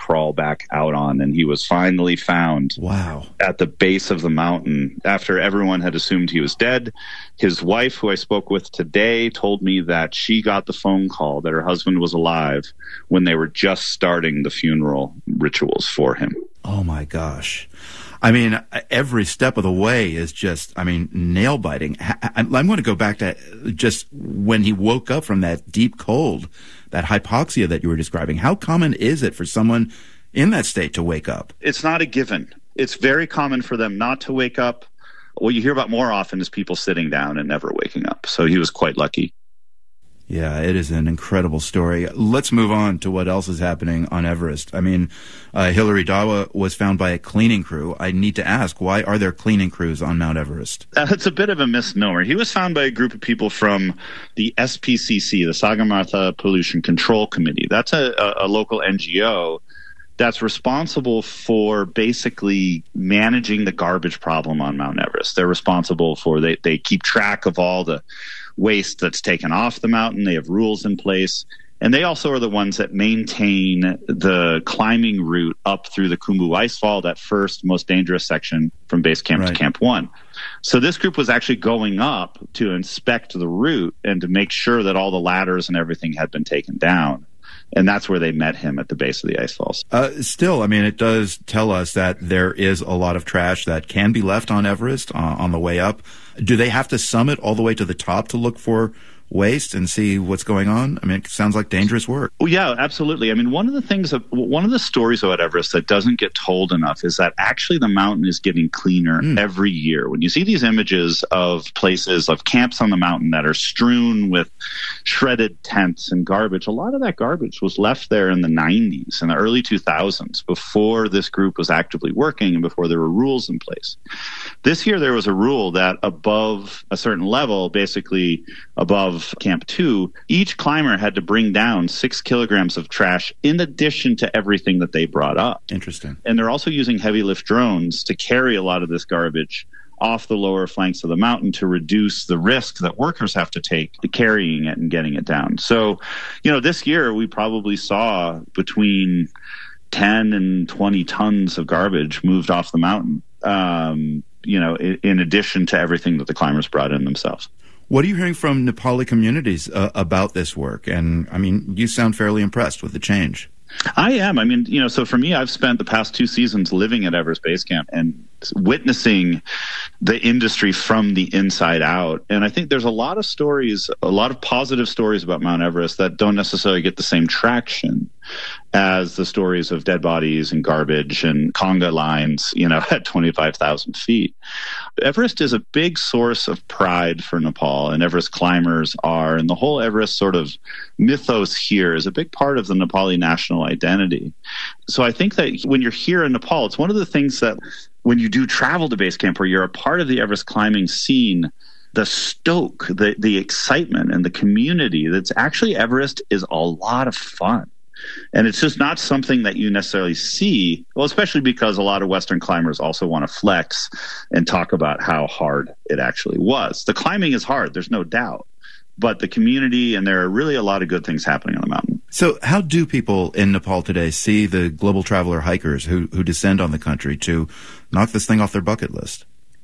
crawl back out on. And he was finally found at the base of the mountain after everyone had assumed he was dead. His wife, who I spoke with today, told me that she got the phone call that her husband was alive when they were just starting the funeral rituals for him. Oh, my gosh. I mean, every step of the way is just, nail-biting. I'm going to go back to just when he woke up from that deep cold, that hypoxia that you were describing. How common is it for someone in that state to wake up? It's not a given. It's very common for them not to wake up. What you hear about more often is people sitting down and never waking up. So he was quite lucky. Yeah, it is an incredible story. Let's move on to what else is happening on Everest. Hilary Dawa was found by a cleaning crew. I need to ask, why are there cleaning crews on Mount Everest? It's a bit of a misnomer. He was found by a group of people from the SPCC, the Sagarmatha Pollution Control Committee. That's a local NGO that's responsible for basically managing the garbage problem on Mount Everest. They're responsible for, they keep track of all the waste that's taken off the mountain. They have rules in place. And they also are the ones that maintain the climbing route up through the Khumbu Icefall, that first most dangerous section from base camp to Camp 1. So this group was actually going up to inspect the route and to make sure that all the ladders and everything had been taken down. And that's where they met him, at the base of the ice falls. Still, it does tell us that there is a lot of trash that can be left on Everest on the way up. Do they have to summit all the way to the top to look for waste and see what's going on? It sounds like dangerous work. Well, yeah, absolutely. One of the stories about Everest that doesn't get told enough is that actually the mountain is getting cleaner every year. When you see these images of places, of camps on the mountain that are strewn with shredded tents and garbage, a lot of that garbage was left there in the 90s and the early 2000s, before this group was actively working and before there were rules in place. This year there was a rule that above a certain level, basically above Camp 2, each climber had to bring down 6 kilograms of trash in addition to everything that they brought up. Interesting. And they're also using heavy lift drones to carry a lot of this garbage off the lower flanks of the mountain to reduce the risk that workers have to take to carrying it and getting it down. So, this year we probably saw between 10 and 20 tons of garbage moved off the mountain, in addition to everything that the climbers brought in themselves. What are you hearing from Nepali communities about this work? And, you sound fairly impressed with the change. I am. So for me, I've spent the past 2 seasons living at Everest Base Camp and witnessing the industry from the inside out. And I think there's a lot of stories, a lot of positive stories about Mount Everest that don't necessarily get the same traction as the stories of dead bodies and garbage and conga lines, at 25,000 feet. Everest is a big source of pride for Nepal, and Everest climbers are, and the whole Everest sort of mythos here is a big part of the Nepali national identity. So I think that when you're here in Nepal, it's one of the things that when you do travel to base camp, where you're a part of the Everest climbing scene, the stoke, the excitement and the community, that's actually Everest is a lot of fun. And it's just not something that you necessarily see, well, especially because a lot of Western climbers also want to flex and talk about how hard it actually was. The climbing is hard, there's no doubt, but the community, and there are really a lot of good things happening on the mountain. So how do people in Nepal today see the global traveler hikers who descend on the country to knock this thing off their bucket list?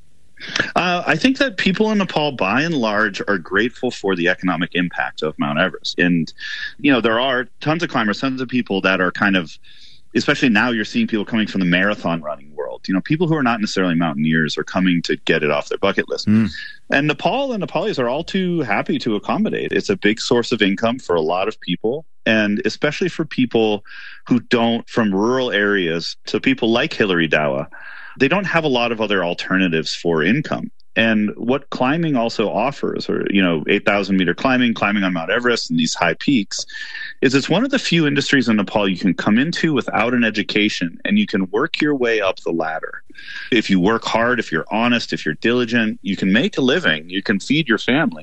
I think that people in Nepal, by and large, are grateful for the economic impact of Mount Everest. And, there are tons of climbers, tons of people that are kind of, especially now you're seeing people coming from the marathon running world. People who are not necessarily mountaineers are coming to get it off their bucket list. And Nepal and Nepalis are all too happy to accommodate. It's a big source of income for a lot of people, and especially for people who don't, from rural areas. So people like Hilary Dawa, they don't have a lot of other alternatives for income. And what climbing also offers, or 8,000 meter climbing on Mount Everest and these high peaks, is it's one of the few industries in Nepal you can come into without an education, and you can work your way up the ladder. If you work hard, if you're honest, if you're diligent, you can make a living, you can feed your family,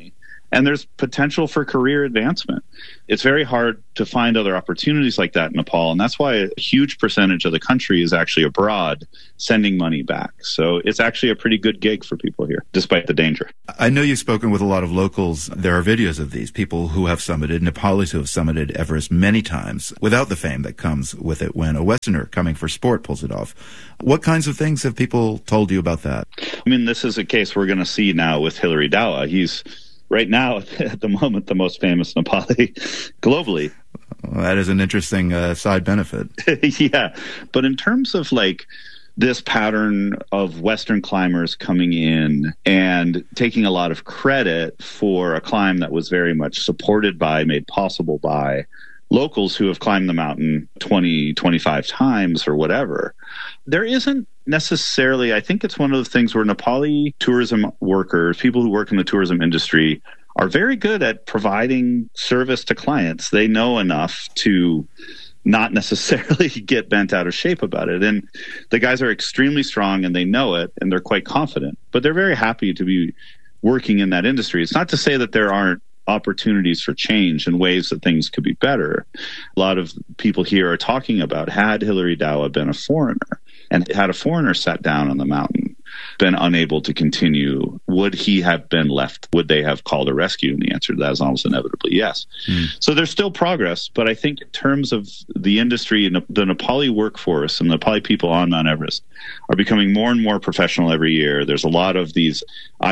and there's potential for career advancement. It's very hard to find other opportunities like that in Nepal, and that's why a huge percentage of the country is actually abroad sending money back. So it's actually a pretty good gig for people here, despite the danger. I know you've spoken with a lot of locals. There are videos of these people who have summited, Nepalis who have summited Everest many times without the fame that comes with it when a Westerner coming for sport pulls it off. What kinds of things have people told you about that? I mean, this is a case we're going to see now with Hilary Dawa. He's right now, at the moment, the most famous Nepali globally. Well, that is an interesting side benefit. Yeah. But in terms of like this pattern of Western climbers coming in and taking a lot of credit for a climb that was very much supported by, made possible by locals who have climbed the mountain 20, 25 times or whatever, there isn't necessarily, I think it's one of the things where Nepali tourism workers, people who work in the tourism industry, are very good at providing service to clients. They know enough to not necessarily get bent out of shape about it. And the guys are extremely strong and they know it and they're quite confident, but they're very happy to be working in that industry. It's not to say that there aren't opportunities for change and ways that things could be better. A lot of people here are talking about, had Hilary Dawa been a foreigner and had a foreigner sat down on the mountain, been unable to continue, would he have been left? Would they have called a rescue? And the answer to that is almost inevitably yes. So there's still progress, but I think in terms of the industry, the Nepali workforce and the Nepali people on Mount Everest are becoming more and more professional every year. There's a lot of these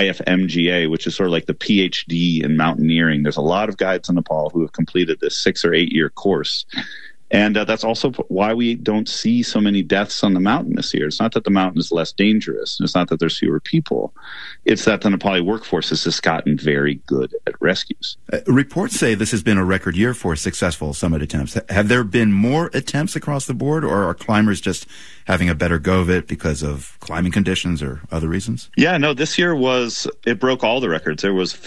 IFMGA, which is sort of like the PhD in mountaineering. There's a lot of guides in Nepal who have completed this 6 or 8 year course. And that's also why we don't see so many deaths on the mountain this year. It's not that the mountain is less dangerous. It's not that there's fewer people. It's that the Nepali workforce has just gotten very good at rescues. Reports say this has been a record year for successful summit attempts. Have there been more attempts across the board, or are climbers just having a better go of it because of climbing conditions or other reasons? Yeah, no, this year it broke all the records. There was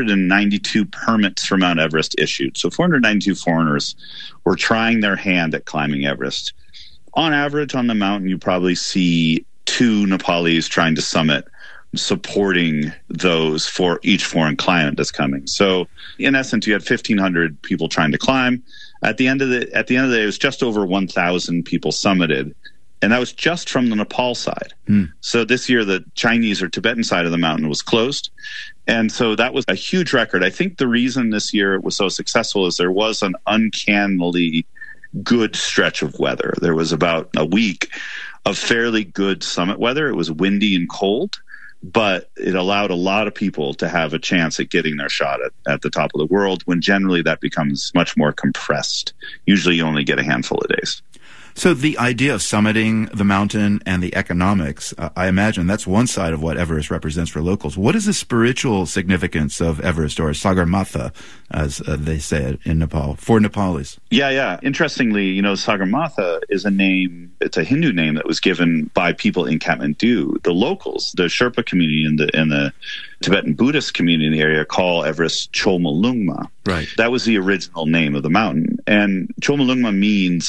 492 permits for Mount Everest issued. So 492 foreigners were trying their hand at climbing Everest. On average, on the mountain, you probably see 2 Nepalis trying to summit, supporting those for each foreign client that's coming. So in essence, you had 1,500 people trying to climb. At the end of the day, it was just over 1,000 people summited. And that was just from the Nepal side. So this year, the Chinese or Tibetan side of the mountain was closed. And so that was a huge record. I think the reason this year it was so successful is there was an uncannily good stretch of weather. There was about a week of fairly good summit weather. It was windy and cold, but it allowed a lot of people to have a chance at getting their shot at the top of the world, when generally that becomes much more compressed. Usually you only get a handful of days. So the idea of summiting the mountain and the economics, I imagine that's one side of what Everest represents for locals. What is the spiritual significance of Everest, or Sagarmatha, as they say it in Nepal, for Nepalis? Yeah. Interestingly, Sagarmatha is a name, it's a Hindu name that was given by people in Kathmandu. The locals, the Sherpa community and the Tibetan Buddhist community in the area call Everest Chomolungma. Right. That was the original name of the mountain. And Chomolungma means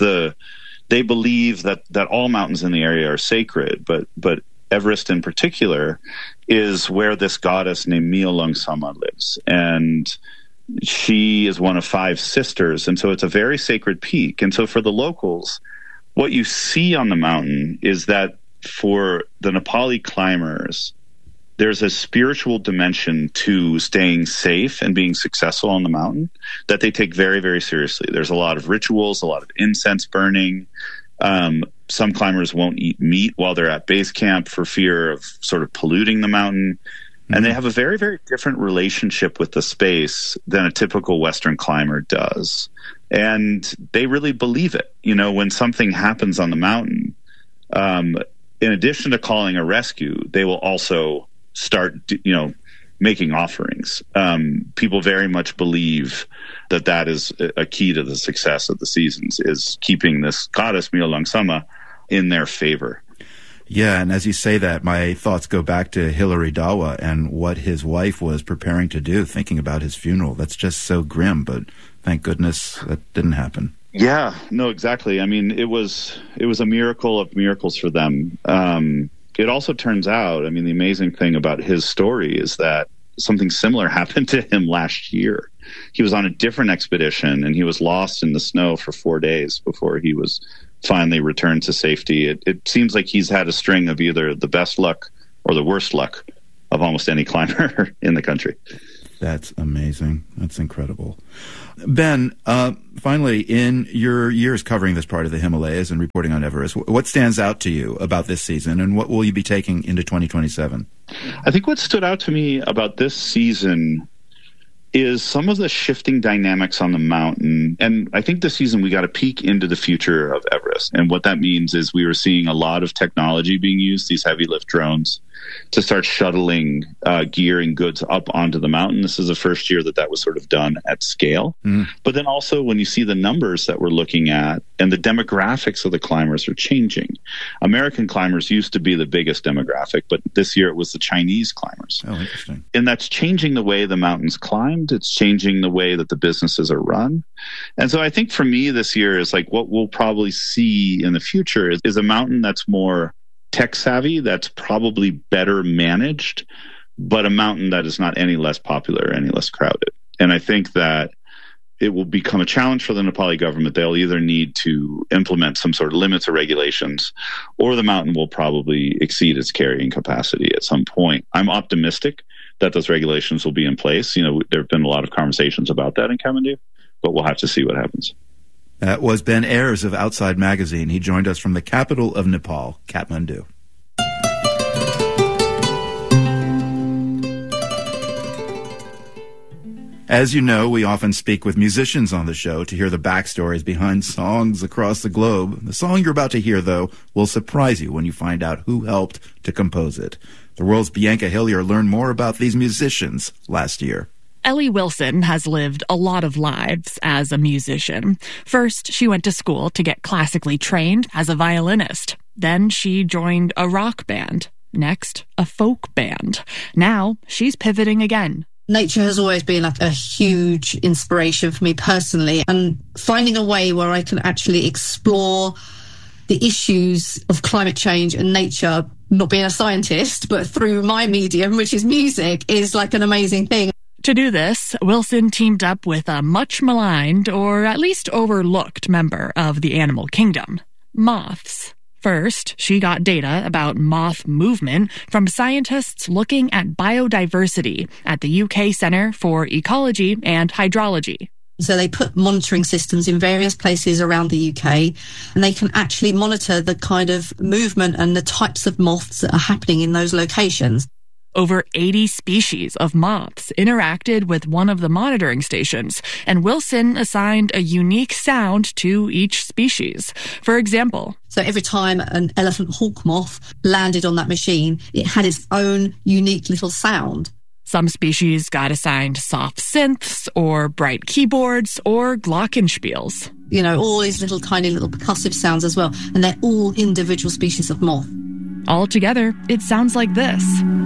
they believe that all mountains in the area are sacred, but Everest in particular is where this goddess named Miolungsama lives. And she is one of 5 sisters. And so it's a very sacred peak. And so for the locals, what you see on the mountain is that for the Nepali climbers, there's a spiritual dimension to staying safe and being successful on the mountain that they take very, very seriously. There's a lot of rituals, a lot of incense burning. Some climbers won't eat meat while they're at base camp for fear of sort of polluting the mountain. And they have a very, very different relationship with the space than a typical Western climber does. And they really believe it. When something happens on the mountain, in addition to calling a rescue, they will also start, making offerings. People very much believe that is a key to the success of the seasons, is keeping this goddess Miolungsama in their favor. Yeah, and as you say that, my thoughts go back to Hilary Dawa and what his wife was preparing to do, thinking about his funeral. That's just so grim, but thank goodness that didn't happen. Yeah, no, exactly. I mean, it was a miracle of miracles for them. It also turns out, the amazing thing about his story is that something similar happened to him last year. He was on a different expedition and he was lost in the snow for 4 days before he was finally returned to safety. It seems like he's had a string of either the best luck or the worst luck of almost any climber in the country. That's amazing. That's incredible. Ben, finally, in your years covering this part of the Himalayas and reporting on Everest, what stands out to you about this season, and what will you be taking into 2027? I think what stood out to me about this season is some of the shifting dynamics on the mountain. And I think this season we got a peek into the future of Everest. And what that means is we were seeing a lot of technology being used, these heavy lift drones, to start shuttling gear and goods up onto the mountain. This is the first year that was sort of done at scale. But then also when you see the numbers that we're looking at and the demographics of the climbers are changing. American climbers used to be the biggest demographic, but this year it was the Chinese climbers. Oh, interesting. And that's changing the way the mountains climbed. It's changing the way that the businesses are run. And so I think for me this year is like what we'll probably see in the future is a mountain that's more tech savvy, that's probably better managed, but a mountain that is not any less popular, any less crowded. And I think that it will become a challenge for the Nepali government. They'll either need to implement some sort of limits or regulations, or the mountain will probably exceed its carrying capacity at some point. I'm optimistic that those regulations will be in place. You know, there have been a lot of conversations about that in Kathmandu, but we'll have to see what happens. That was Ben Ayres of Outside Magazine. He joined us from the capital of Nepal, Kathmandu. As you know, we often speak with musicians on the show to hear the backstories behind songs across the globe. The song you're about to hear, though, will surprise you when you find out who helped to compose it. The World's Bianca Hillier learned more about these musicians last year. Ellie Wilson has lived a lot of lives as a musician. First, she went to school to get classically trained as a violinist. Then she joined a rock band. Next, a folk band. Now, she's pivoting again. Nature has always been like a huge inspiration for me personally, and finding a way where I can actually explore the issues of climate change and nature, not being a scientist, but through my medium, which is music, is like an amazing thing. To do this, Wilson teamed up with a much maligned, or at least overlooked, member of the animal kingdom, moths. First, she got data about moth movement from scientists looking at biodiversity at the UK Centre for Ecology and Hydrology. So they put monitoring systems in various places around the UK, and they can actually monitor the kind of movement and the types of moths that are happening in those locations. Over 80 species of moths interacted with one of the monitoring stations, and Wilson assigned a unique sound to each species. For example, so every time an elephant hawk moth landed on that machine, it had its own unique little sound. Some species got assigned soft synths, or bright keyboards, or glockenspiels. You know, all these little tiny little percussive sounds as well, and they're all individual species of moth. Altogether, it sounds like this.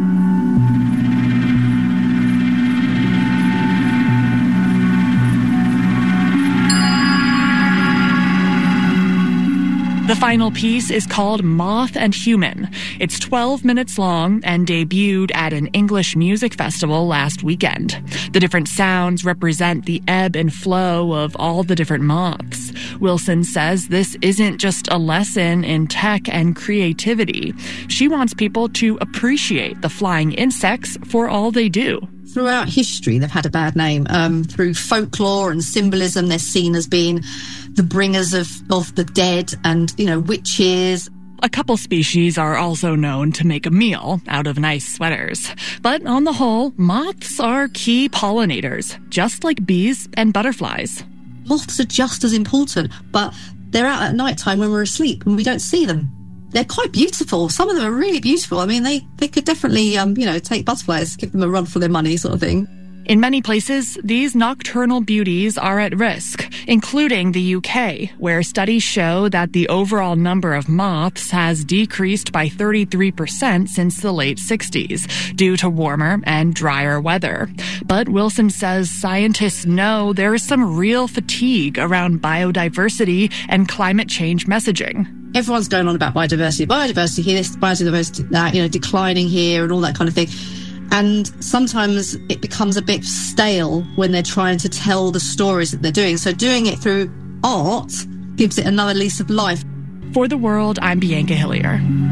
The final piece is called Moth and Human. It's 12 minutes long and debuted at an English music festival last weekend. The different sounds represent the ebb and flow of all the different moths. Wilson says this isn't just a lesson in tech and creativity. She wants people to appreciate the flying insects for all they do. Throughout history, they've had a bad name. Through folklore and symbolism, they're seen as being the bringers of the dead and, you know, witches. A couple species are also known to make a meal out of nice sweaters. But on the whole, moths are key pollinators, just like bees and butterflies. Moths are just as important, but they're out at night time when we're asleep and we don't see them. They're quite beautiful. Some of them are really beautiful. I mean, they could definitely, take butterflies, give them a run for their money sort of thing. In many places, these nocturnal beauties are at risk, including the UK, where studies show that the overall number of moths has decreased by 33% since the late 60s due to warmer and drier weather. But Wilson says scientists know there is some real fatigue around biodiversity and climate change messaging. Everyone's going on about biodiversity here, this, biodiversity that, declining here and all that kind of thing. And sometimes it becomes a bit stale when they're trying to tell the stories that they're doing. So doing it through art gives it another lease of life. For The World, I'm Bianca Hillier.